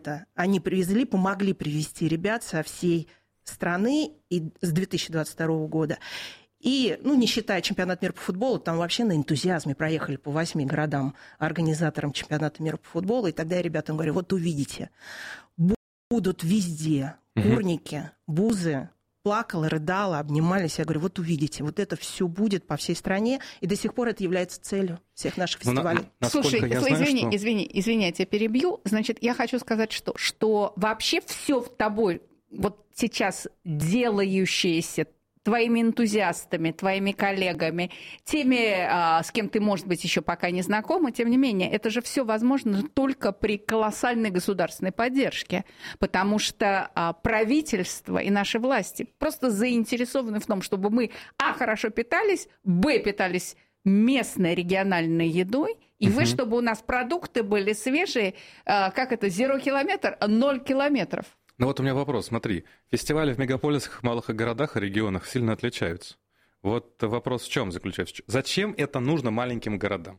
это они привезли, помогли привезти ребят со всей страны и с 2022 года. И, не считая чемпионат мира по футболу, там вообще на энтузиазме проехали по 8 городам организаторам чемпионата мира по футболу. И тогда я ребятам говорю, вот увидите, будут везде курники, бузы. Плакала, рыдала, обнимались. Я говорю, вот увидите, вот это все будет по всей стране, и до сих пор это является целью всех наших фестивалей. Слушай, извини, я тебя перебью. Значит, я хочу сказать, что вообще все в тобой вот сейчас делающееся твоими энтузиастами, твоими коллегами, теми, с кем ты, может быть, еще пока не знакома, тем не менее, это же все возможно только при колоссальной государственной поддержке, потому что правительство и наши власти просто заинтересованы в том, чтобы мы, хорошо питались, питались местной региональной едой, и чтобы у нас продукты были свежие, zero километр, 0 километров. Ну вот у меня вопрос, смотри, фестивали в мегаполисах, малых городах и регионах сильно отличаются. Вот вопрос в чем заключается? Зачем это нужно маленьким городам?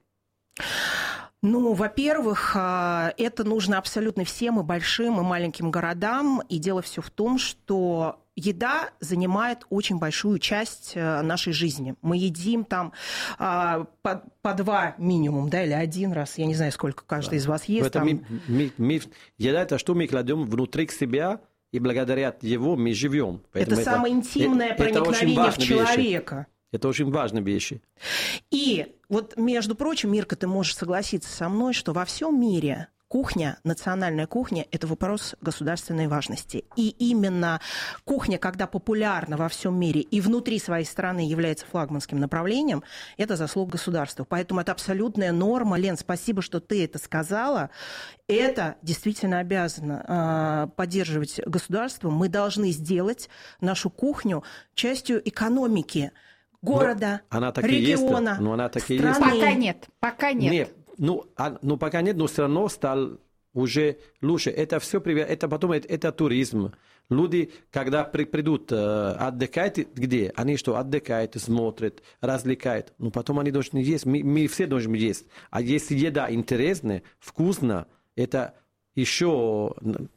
Во-первых, это нужно абсолютно всем, и большим, и маленьким городам. И дело все в том, что еда занимает очень большую часть нашей жизни. Мы едим там по 2 минимум, или 1 раз. Я не знаю, сколько каждый из вас ест. Еда – это что мы кладем внутри себя, и благодаря его мы живем. Это самое интимное проникновение в человека. Это очень важные вещи. И вот, между прочим, Мирка, ты можешь согласиться со мной, что во всем мире кухня, национальная кухня – это вопрос государственной важности. И именно кухня, когда популярна во всем мире и внутри своей страны является флагманским направлением, это заслуга государства. Поэтому это абсолютная норма. Лен, спасибо, что ты это сказала. Это действительно обязано поддерживать государство. Мы должны сделать нашу кухню частью экономики города, региона, страны. Пока нет. Пока нет, но все равно стал уже лучше. Это все это потом это туризм. Люди, когда придут отдыхать, где? Они отдыхают, смотрят, развлекают. Но потом они должны есть. Мы все должны есть. А если еда интересная, вкусная, это еще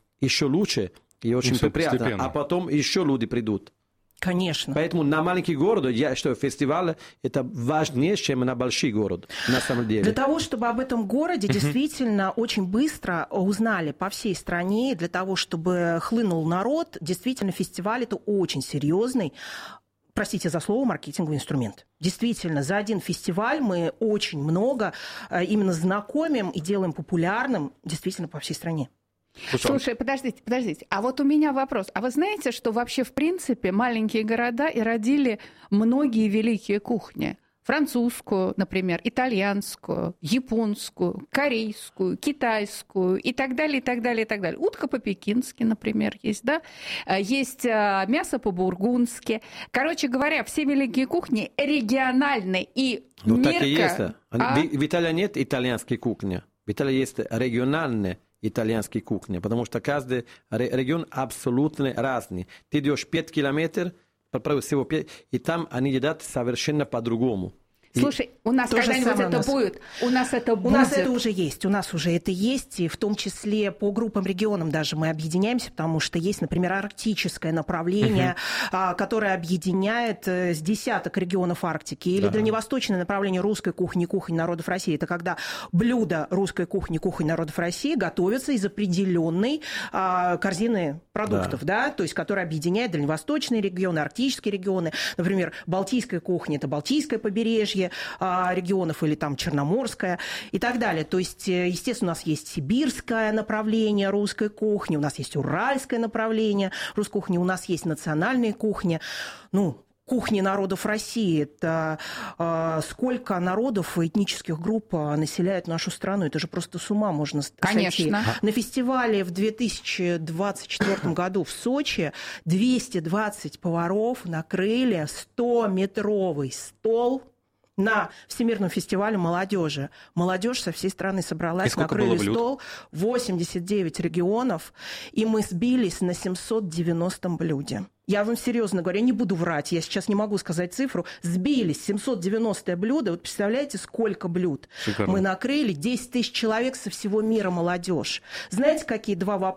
лучше и очень приятно. А потом еще люди придут. Конечно. Поэтому на маленький город, фестиваль это важнее, чем на большой город, на самом деле. Для того, чтобы об этом городе действительно очень быстро узнали по всей стране, для того, чтобы хлынул народ, действительно фестиваль это очень серьезный, простите за слово, маркетинговый инструмент. Действительно, за один фестиваль мы очень много именно знакомим и делаем популярным действительно по всей стране. Слушай, подождите. А вот у меня вопрос. А вы знаете, что вообще, в принципе, маленькие города и родили многие великие кухни? Французскую, например, итальянскую, японскую, корейскую, китайскую и так далее, и так далее, и так далее. Утка по-пекински, например, есть, да? Есть мясо по-бургундски. Короче говоря, все великие кухни региональные и Мирка... так и есть. В Италии нет итальянской кухни. В Италии есть региональная итальянской кухни, потому что каждый регион абсолютно разный. Ты идешь 5 километров, всего 5, и там они едят совершенно по-другому. Слушай, у нас когда-нибудь это будет? У нас это будет. У нас это уже есть. У нас уже это есть. И в том числе по группам, регионам даже мы объединяемся, потому что есть, например, арктическое направление, которое объединяет с десяток регионов Арктики. Или дальневосточное направление русской кухни, кухни народов России. Это когда блюда русской кухни, кухни народов России готовятся из определенной корзины продуктов, то есть которая объединяет дальневосточные регионы, арктические регионы. Например, балтийская кухня – это Балтийское побережье регионов или там Черноморская и так далее. То есть, естественно, у нас есть сибирское направление русской кухни, у нас есть уральское направление русской кухни, у нас есть национальные кухни. Кухни народов России – это сколько народов и этнических групп населяют нашу страну. Это же просто с ума можно сойти. Конечно. На фестивале в 2024 году в Сочи 220 поваров накрыли 100-метровый стол на Всемирном фестивале молодежи. Молодежь со всей страны собралась, накрыли стол, 89 регионов, и мы сбились на 790 блюде. Я вам серьезно говорю, я не буду врать, я сейчас не могу сказать цифру. Сбились 790 блюдо. Вот представляете, сколько блюд? Шикарно. Мы накрыли 10 тысяч человек со всего мира молодежь. Знаете, какие два вопроса